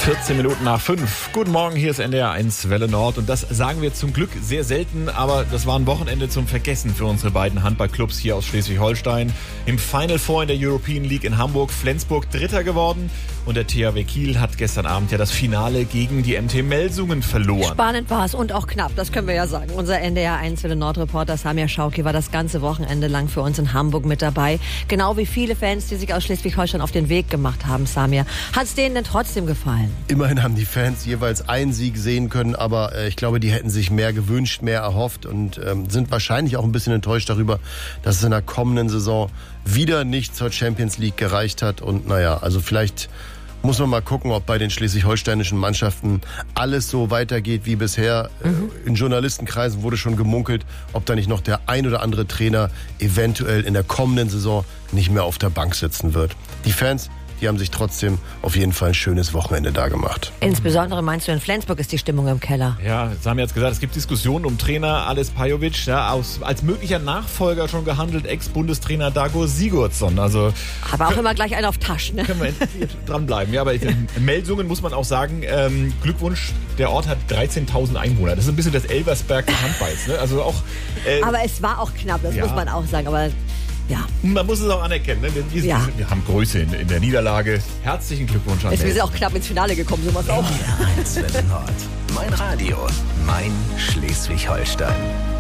14 Minuten nach 5. Guten Morgen, hier ist NDR 1 Welle Nord. Und das sagen wir zum Glück sehr selten, aber das war ein Wochenende zum Vergessen für unsere beiden Handballclubs hier aus Schleswig-Holstein. Im Final Four in der European League in Hamburg, Flensburg Dritter geworden. Und der THW Kiel hat gestern Abend ja das Finale gegen die MT Melsungen verloren. Spannend war es und auch knapp, das können wir ja sagen. Unser NDR 1 Welle Nord Reporter Samir Schauki war das ganze Wochenende lang für uns in Hamburg mit dabei. Genau wie viele Fans, die sich aus Schleswig-Holstein auf den Weg gemacht haben, Samir. Hat es denen denn trotzdem gefallen? Immerhin haben die Fans jeweils einen Sieg sehen können, aber ich glaube, die hätten sich mehr gewünscht, mehr erhofft und sind wahrscheinlich auch ein bisschen enttäuscht darüber, dass es in der kommenden Saison wieder nicht zur Champions League gereicht hat. Und naja, also vielleicht muss man mal gucken, ob bei den schleswig-holsteinischen Mannschaften alles so weitergeht wie bisher. In Journalistenkreisen wurde schon gemunkelt, ob da nicht noch der ein oder andere Trainer eventuell in der kommenden Saison nicht mehr auf der Bank sitzen wird. Die Fans, die haben sich trotzdem auf jeden Fall ein schönes Wochenende da gemacht. Insbesondere meinst du, in Flensburg ist die Stimmung im Keller. Ja, das haben wir jetzt gesagt, es gibt Diskussionen um Trainer Ales Pajovic, ja, als möglicher Nachfolger schon gehandelt, Ex-Bundestrainer Dago Sigurdsson. Also, aber auch immer gleich einen auf Tasch, ne? Können wir dranbleiben. Ja, aber in Melsungen muss man auch sagen, Glückwunsch, der Ort hat 13.000 Einwohner. Das ist ein bisschen das Elversberg des Handballs. Ne? Also auch, aber es war auch knapp, das muss man auch sagen. Aber ja. Man muss es auch anerkennen. Ne? Wir haben Größe in der Niederlage. Herzlichen Glückwunsch an Wir sind auch knapp ins Finale gekommen, sowas auch. NDR 1 Welle Nord. Mein Radio, mein Schleswig-Holstein.